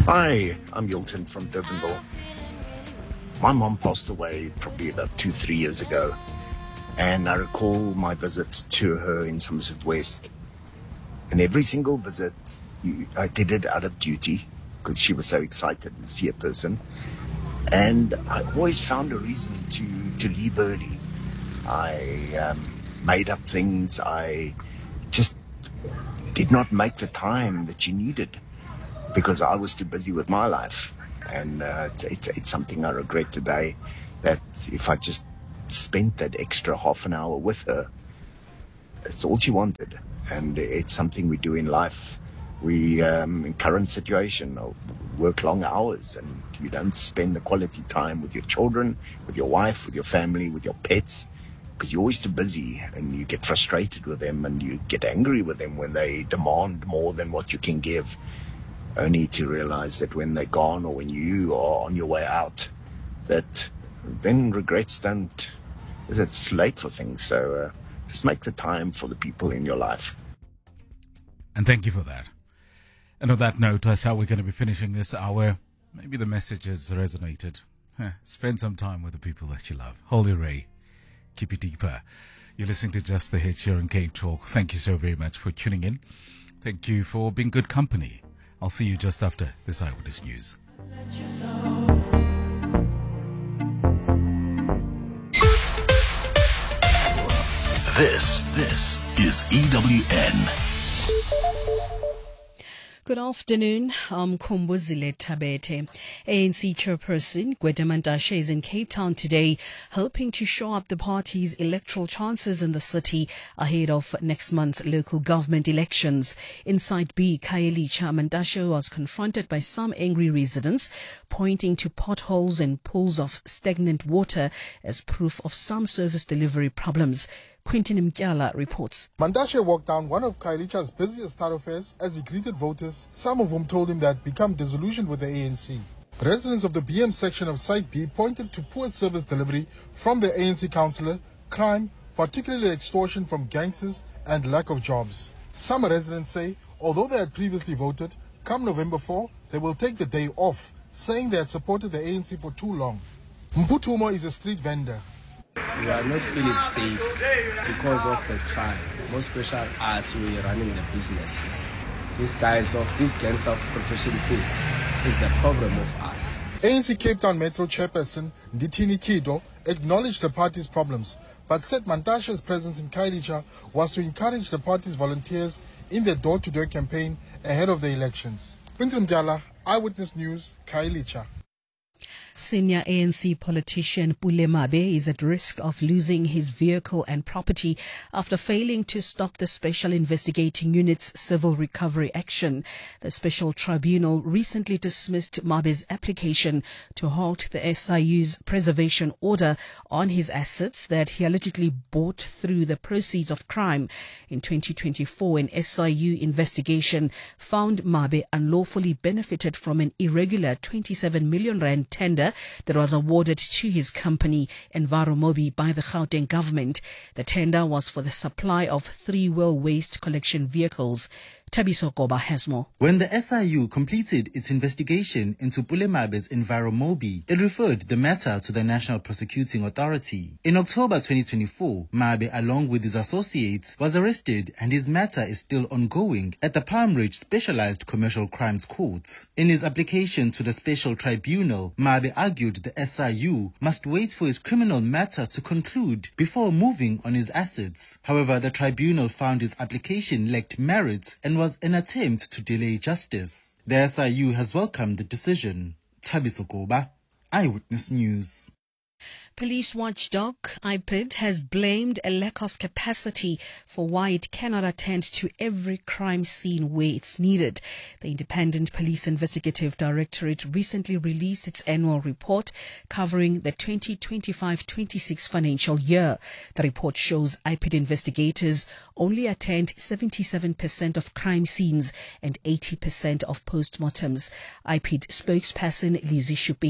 Hi, I'm Yilton from Durbanville. My mom passed away probably about 2, 3 years ago, and I recall my visits to her in Somerset West. And every single visit, I did it out of duty because she was so excited to see a person. And I always found a reason to leave early. I made up things. I just did not make the time that she needed because I was too busy with my life. And it's something I regret today, that if I just spent that extra half an hour with her, that's all she wanted. And it's something we do in life. We, in current situation, work long hours, and you don't spend the quality time with your children, with your wife, with your family, with your pets, because you're always too busy, and you get frustrated with them, and you get angry with them when they demand more than what you can give, only to realize that when they're gone or when you are on your way out, that then regrets don't, it's late for things. So just make the time for the people in your life. And thank you for that. And on that note, that's how we're going to be finishing this hour. Maybe the message has resonated. Spend some time with the people that you love. Holy Ray, keep it deeper. You're listening to Just the Hits here on Cape Talk. Thank you so very much for tuning in. Thank you for being good company. I'll see you just after this Eyewitness News. This is EWN. Good afternoon. I'm Kombuzile Tabete. ANC chairperson Gwede Mantashe is in Cape Town today, hoping to show up the party's electoral chances in the city ahead of next month's local government elections. In Site B, Khayelitsha, Mantashe was confronted by some angry residents, pointing to potholes and pools of stagnant water as proof of some service delivery problems. Quentin Mkyala reports. Mantashe walked down one of Khayelitsha's busiest thoroughfares as he greeted voters, some of whom told him they had become disillusioned with the ANC. Residents of the BM section of Site B pointed to poor service delivery from the ANC councillor, crime, particularly extortion from gangsters, and lack of jobs. Some residents say, although they had previously voted, come November 4, they will take the day off, saying they had supported the ANC for too long. Mputumo is a street vendor. We are not feeling safe because of the crime, more special as we are running the businesses. These guys of this gangs of protection force is the problem of us. ANC Cape Town Metro chairperson Ndithini Kido acknowledged the party's problems, but said Mantashe's presence in Khayelitsha was to encourage the party's volunteers in their door-to-door campaign ahead of the elections. Quinton Mdyala, Eyewitness News, Khayelitsha. Senior ANC politician Pule Mabe is at risk of losing his vehicle and property after failing to stop the Special Investigating Unit's civil recovery action. The Special Tribunal recently dismissed Mabe's application to halt the SIU's preservation order on his assets that he allegedly bought through the proceeds of crime. In 2024, an SIU investigation found Mabe unlawfully benefited from an irregular 27 million rand tender that was awarded to his company Enviromobi by the Gauteng government. The tender was for the supply of 3-wheel waste collection vehicles. Tabiso Koba has more. When the SIU completed its investigation into Pule Mabe's Enviromobi, it referred the matter to the National Prosecuting Authority. In October 2024, Mabe, along with his associates, was arrested and his matter is still ongoing at the Palm Ridge Specialized Commercial Crimes Court. In his application to the Special Tribunal, Mabe argued the SIU must wait for his criminal matter to conclude before moving on his assets. However, the tribunal found his application lacked merit and was an attempt to delay justice. The SIU has welcomed the decision. Tabiso Koba, Eyewitness News. Police watchdog IPID has blamed a lack of capacity for why it cannot attend to every crime scene where it's needed. The Independent Police Investigative Directorate recently released its annual report covering the 2025-26 financial year. The report shows IPID investigators only attend 77% of crime scenes and 80% of postmortems. IPID spokesperson Lizzie Shuping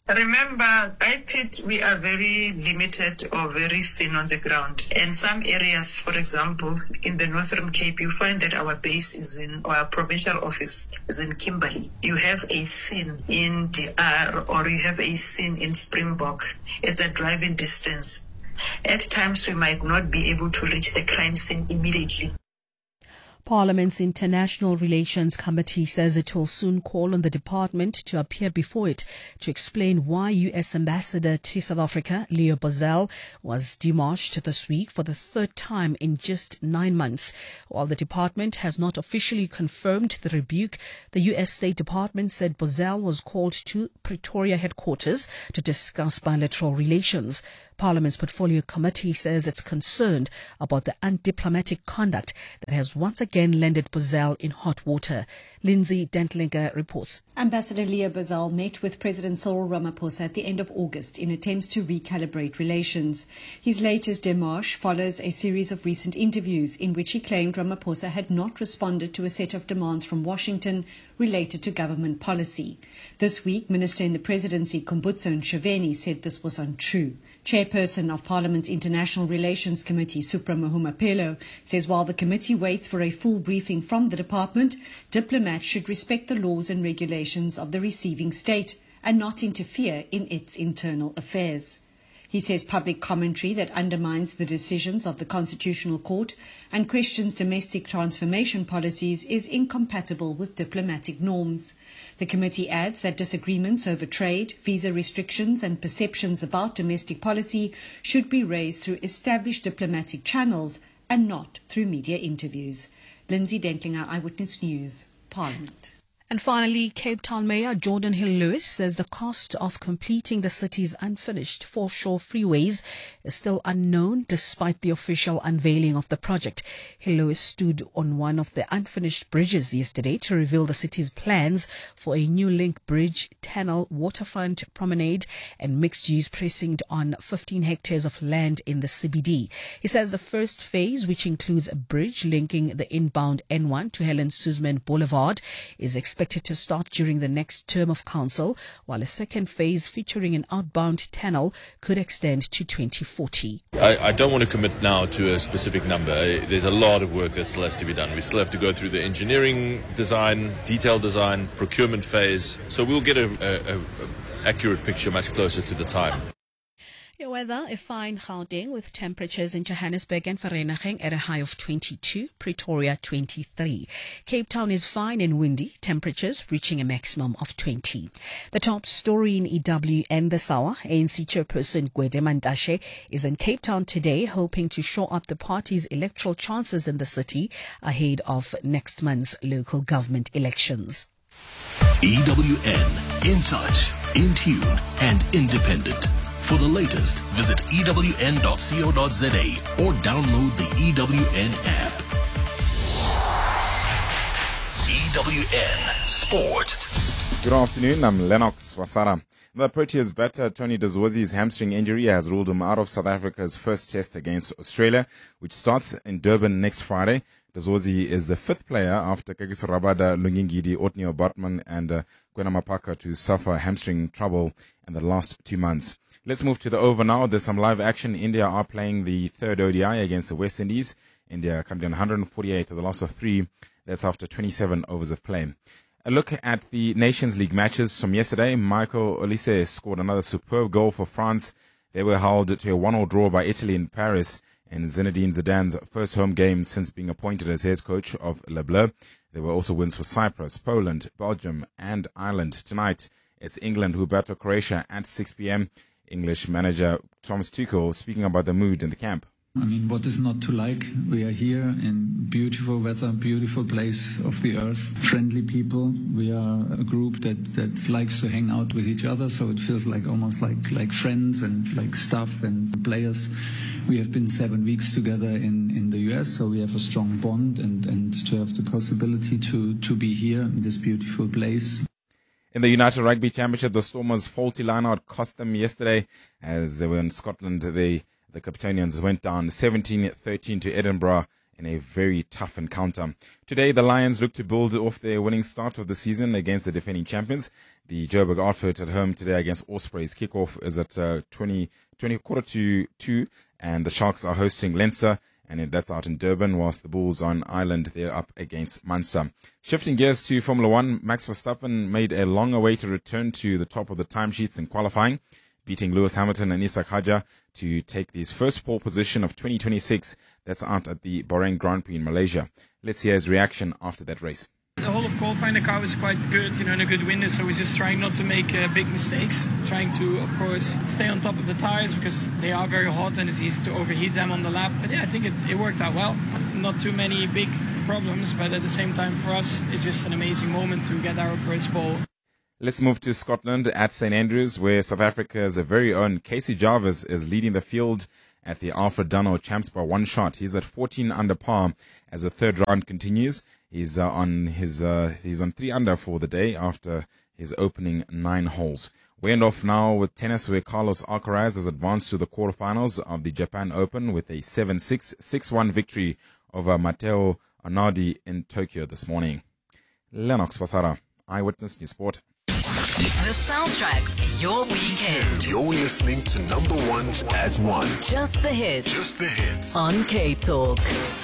Remember, IPIT, we are very limited or very thin on the ground. And some areas, for example, in the Northern Cape, you find that our base is in, our provincial office is in Kimberley. You have a scene in DR or you have a scene in Springbok. It's a driving distance. At times, we might not be able to reach the crime scene immediately. Parliament's International Relations Committee says it will soon call on the department to appear before it to explain why U.S. Ambassador to South Africa, Leo Bozell, was demarched this week for the third time in just 9 months. While the department has not officially confirmed the rebuke, the U.S. State Department said Bozell was called to Pretoria headquarters to discuss bilateral relations. Parliament's Portfolio Committee says it's concerned about the undiplomatic conduct that has once again landed Bozell in hot water. Lindsay Dentlinger reports. Ambassador Leo Bozell met with President Cyril Ramaphosa at the end of August in attempts to recalibrate relations. His latest démarche follows a series of recent interviews in which he claimed Ramaphosa had not responded to a set of demands from Washington related to government policy. This week, Minister in the Presidency Khumbudzo Ntshavheni said this was untrue. Chairperson of Parliament's International Relations Committee, Supra Mahumapelo, says while the committee waits for a full briefing from the department, diplomats should respect the laws and regulations of the receiving state and not interfere in its internal affairs. He says public commentary that undermines the decisions of the Constitutional Court and questions domestic transformation policies is incompatible with diplomatic norms. The committee adds that disagreements over trade, visa restrictions and perceptions about domestic policy should be raised through established diplomatic channels and not through media interviews. Lindsay Dentlinger, Eyewitness News, Parliament. And finally, Cape Town Mayor Jordan Hill-Lewis says the cost of completing the city's unfinished foreshore freeways is still unknown despite the official unveiling of the project. Hill-Lewis stood on one of the unfinished bridges yesterday to reveal the city's plans for a new link bridge, tunnel, waterfront promenade and mixed-use precinct on 15 hectares of land in the CBD. He says the first phase, which includes a bridge linking the inbound N1 to Helen Suzman Boulevard, is expected to start during the next term of council, while a second phase featuring an outbound tunnel could extend to 2040. I don't want to commit now to a specific number. There's a lot of work that still has to be done. We still have to go through the engineering design, detailed design, procurement phase. So we'll get a accurate picture much closer to the time. Your weather, a fine Gauteng with temperatures in Johannesburg and Vereeniging at a high of 22, Pretoria 23. Cape Town is fine and windy, temperatures reaching a maximum of 20. The top story in EWN this hour, ANC chairperson Gwede Mantashe is in Cape Town today hoping to shore up the party's electoral chances in the city ahead of next month's local government elections. EWN, in touch, in tune and independent. For the latest, visit ewn.co.za or download the EWN app. EWN Sport. Good afternoon, I'm Lennox Wasara. The Proteas batter Tony Dazwozi's hamstring injury has ruled him out of South Africa's first test against Australia, which starts in Durban next Friday. Dazwozi is the fifth player after Kagiso Rabada, Lungingidi, Otnio Bartman and Kwena Mapaka to suffer hamstring trouble in the last 2 months. Let's move to the over now. There's some live action. India are playing the third ODI against the West Indies. India come down 148 with a loss of 3. That's after 27 overs of play. A look at the Nations League matches from yesterday. Michael Olise scored another superb goal for France. They were held to a 1-1 draw by Italy in Paris in Zinedine Zidane's first home game since being appointed as head coach of Le Bleu. There were also wins for Cyprus, Poland, Belgium and Ireland. Tonight, it's England who battle Croatia at 6 p.m. English manager Thomas Tuchel speaking about the mood in the camp. I mean, what is not to like? We are here in beautiful weather, beautiful place of the earth, friendly people. We are a group that likes to hang out with each other, so it feels like almost like friends and like staff and players. We have been 7 weeks together in the US, so we have a strong bond and to have the possibility to be here in this beautiful place. In the United Rugby Championship, the Stormers' faulty lineout cost them yesterday as they were in Scotland. The Capitanians went down 17-13 to Edinburgh in a very tough encounter. Today, the Lions look to build off their winning start of the season against the defending champions. The Joburg outfit at home today against Ospreys. Kickoff is at 2:45, and the Sharks are hosting Leinster, and that's out in Durban, whilst the Bulls on Ireland, they're up against Munster. Shifting gears to Formula One, Max Verstappen made a long-awaited return to the top of the timesheets in qualifying, beating Lewis Hamilton and Isaac Hadjar to take his first pole position of 2026. That's out at the Bahrain Grand Prix in Malaysia. Let's hear his reaction after that race. The whole of qualifying, the car was quite good, and a good winner, so we're just trying not to make big mistakes. Trying to, of course, stay on top of the tires because they are very hot and it's easy to overheat them on the lap. But yeah, I think it worked out well. Not too many big problems, but at the same time for us, it's just an amazing moment to get our first pole. Let's move to Scotland at St Andrews, where South Africa's very own Casey Jarvis is leading the field at the Alfred Dunhill Champs by one shot. He's at 14 under par as the third round continues. He's on 3 under for the day after his opening 9 holes. We end off now with tennis, where Carlos Alcaraz has advanced to the quarterfinals of the Japan Open with a 7-6, 6-1 victory over Matteo Anardi in Tokyo this morning. Lennox Wasara, Eyewitness News Sport. The soundtrack to your weekend. You're listening to number ones at 1. Just the hits. Just the hits. On K-Talk.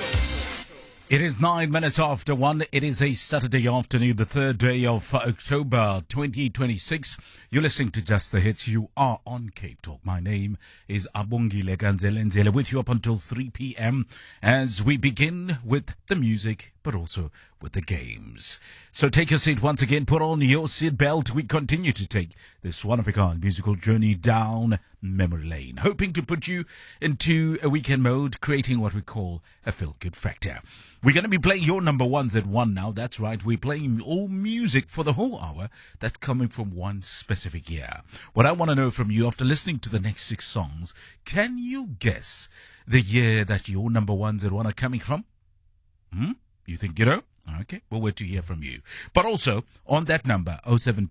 It is 9 minutes after 1. It is a Saturday afternoon, the 3rd day of October 2026. You're listening to Just the Hits. You are on Cape Talk. My name is Abongile Ganzelenzele, with you up until 3 p.m. as we begin with the music, but also with the games. So take your seat once again, put on your seat belt. We continue to take this one-of-a-kind musical journey down memory lane, hoping to put you into a weekend mode, creating what we call a feel-good factor. We're going to be playing your number ones at 1 now. That's right, we're playing all music for the whole hour that's coming from one specific year. What I want to know from you after listening to the next 6 songs, can you guess the year that your number ones at 1 are coming from? You think you know? Okay, we'll wait to hear from you. But also, on that number,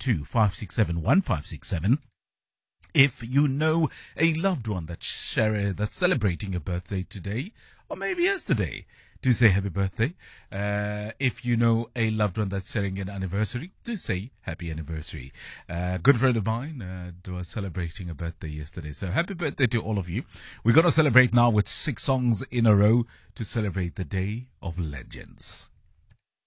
072-567-1567, if you know a loved one that's celebrating a birthday today, or maybe yesterday, do say happy birthday. If you know a loved one that's celebrating an anniversary, do say happy anniversary. Good friend of mine was celebrating a birthday yesterday. So happy birthday to all of you. We're going to celebrate now with 6 songs in a row to celebrate the Day of Legends.